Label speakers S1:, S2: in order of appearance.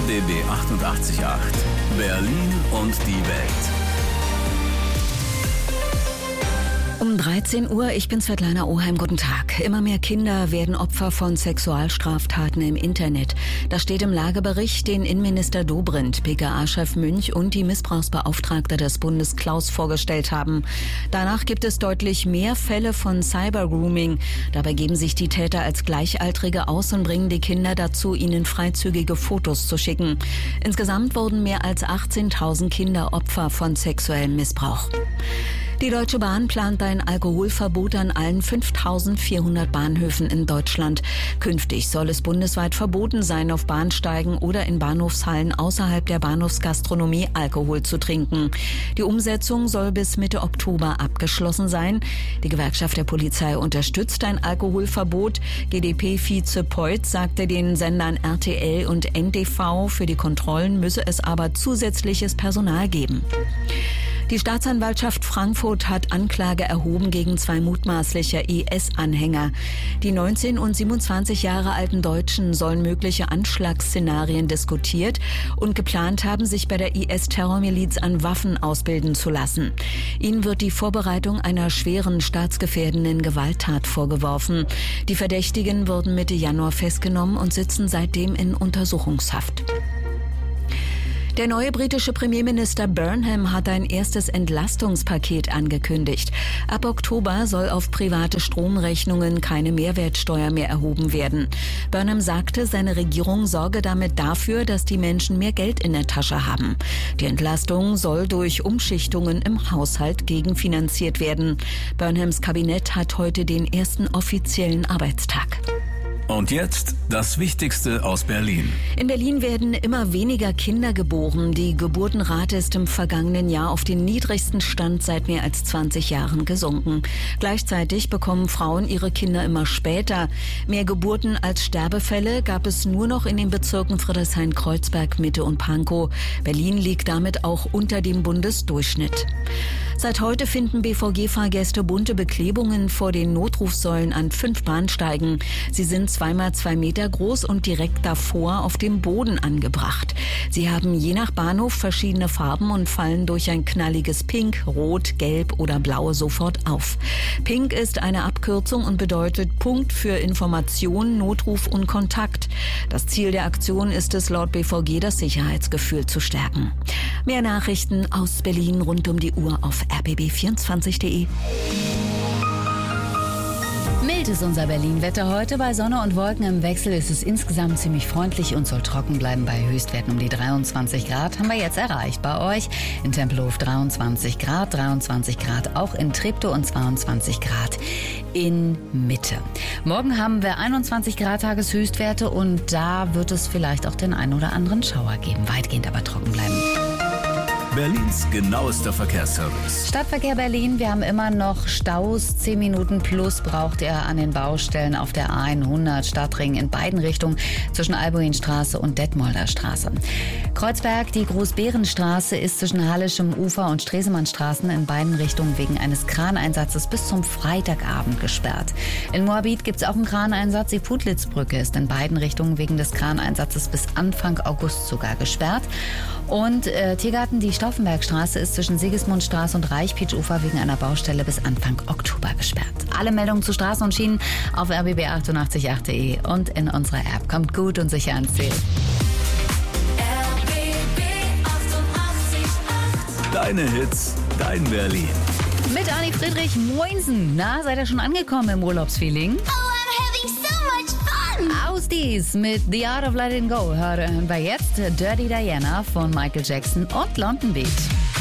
S1: RBB 88.8 Berlin und die Welt.
S2: Um 13 Uhr, ich bin Svetlana Oheim, guten Tag. Immer mehr Kinder werden Opfer von Sexualstraftaten im Internet. Das steht im Lagebericht, den Innenminister Dobrindt, BKA-Chef Münch und die Missbrauchsbeauftragte des Bundes Klaus vorgestellt haben. Danach gibt es deutlich mehr Fälle von Cybergrooming. Dabei geben sich die Täter als Gleichaltrige aus und bringen die Kinder dazu, ihnen freizügige Fotos zu schicken. Insgesamt wurden mehr als 18.000 Kinder Opfer von sexuellem Missbrauch. Die Deutsche Bahn plant ein Alkoholverbot an allen 5.400 Bahnhöfen in Deutschland. Künftig soll es bundesweit verboten sein, auf Bahnsteigen oder in Bahnhofshallen außerhalb der Bahnhofsgastronomie Alkohol zu trinken. Die Umsetzung soll bis Mitte Oktober abgeschlossen sein. Die Gewerkschaft der Polizei unterstützt ein Alkoholverbot. GdP-Vize Peutz sagte den Sendern RTL und NTV, für die Kontrollen müsse es aber zusätzliches Personal geben. Die Staatsanwaltschaft Frankfurt hat Anklage erhoben gegen 2 mutmaßliche IS-Anhänger. Die 19 und 27 Jahre alten Deutschen sollen mögliche Anschlagsszenarien diskutiert und geplant haben, sich bei der IS-Terrormiliz an Waffen ausbilden zu lassen. Ihnen wird die Vorbereitung einer schweren staatsgefährdenden Gewalttat vorgeworfen. Die Verdächtigen wurden Mitte Januar festgenommen und sitzen seitdem in Untersuchungshaft. Der neue britische Premierminister Burnham hat ein erstes Entlastungspaket angekündigt. Ab Oktober soll auf private Stromrechnungen keine Mehrwertsteuer mehr erhoben werden. Burnham sagte, seine Regierung sorge damit dafür, dass die Menschen mehr Geld in der Tasche haben. Die Entlastung soll durch Umschichtungen im Haushalt gegenfinanziert werden. Burnhams Kabinett hat heute den ersten offiziellen Arbeitstag.
S1: Und jetzt das Wichtigste aus Berlin.
S2: In Berlin werden immer weniger Kinder geboren. Die Geburtenrate ist im vergangenen Jahr auf den niedrigsten Stand seit mehr als 20 Jahren gesunken. Gleichzeitig bekommen Frauen ihre Kinder immer später. Mehr Geburten als Sterbefälle gab es nur noch in den Bezirken Friedrichshain-Kreuzberg, Mitte und Pankow. Berlin liegt damit auch unter dem Bundesdurchschnitt. Seit heute finden BVG-Fahrgäste bunte Beklebungen vor den Notrufsäulen an 5 Bahnsteigen. Sie sind 2x2 Meter groß und direkt davor auf dem Boden angebracht. Sie haben je nach Bahnhof verschiedene Farben und fallen durch ein knalliges Pink, Rot, Gelb oder Blau sofort auf. Pink ist eine Abkürzung und bedeutet Punkt für Information, Notruf und Kontakt. Das Ziel der Aktion ist es, laut BVG das Sicherheitsgefühl zu stärken. Mehr Nachrichten aus Berlin rund um die Uhr auf rbb24.de.
S3: Mild ist unser Berlin-Wetter heute. Bei Sonne und Wolken im Wechsel ist es insgesamt ziemlich freundlich und soll trocken bleiben. Bei Höchstwerten um die 23 Grad haben wir jetzt erreicht. Bei euch in Tempelhof 23 Grad auch in Treptow und 22 Grad in Mitte. Morgen haben wir 21 Grad Tageshöchstwerte und da wird es vielleicht auch den einen oder anderen Schauer geben. Weitgehend aber trocken bleiben.
S1: Berlins genauester Verkehrsservice.
S3: Stadtverkehr Berlin, wir haben immer noch Staus. 10 Minuten plus braucht ihr an den Baustellen auf der A100 Stadtring in beiden Richtungen zwischen Albuinstraße und Detmolder Straße. Kreuzberg, die Großbärenstraße ist zwischen Hallischem Ufer und Stresemannstraßen in beiden Richtungen wegen eines Kraneinsatzes bis zum Freitagabend gesperrt. In Moabit gibt es auch einen Kraneinsatz. Die Putlitz-Brücke ist in beiden Richtungen wegen des Kraneinsatzes bis Anfang August sogar gesperrt. Und Tiergarten, die Stauffenbergstraße ist zwischen Sigismundstraße und Reichpeitsch-Ufer wegen einer Baustelle bis Anfang Oktober gesperrt. Alle Meldungen zu Straßen und Schienen auf rbb888.de und in unserer App. Kommt gut und sicher ans Ziel.
S4: RBB 88.8.
S1: Deine Hits, dein Berlin.
S3: Mit Anni Friedrich, moinsen. Na, seid ihr schon angekommen im Urlaubsfeeling?
S4: Oh, I'm having so much fun!
S3: Aus dies mit The Art of Letting Go hören wir jetzt Dirty Diana von Michael Jackson und London Beat.